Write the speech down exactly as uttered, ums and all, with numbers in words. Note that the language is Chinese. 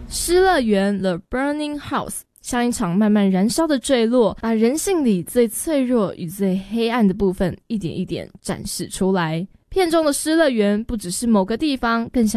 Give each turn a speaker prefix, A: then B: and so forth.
A: 失乐园 The Burning House 像一场慢慢燃烧的坠落，把人性里最脆弱与最黑暗的部分一点一点展示出来。片中的失乐园不只是某个地方，更像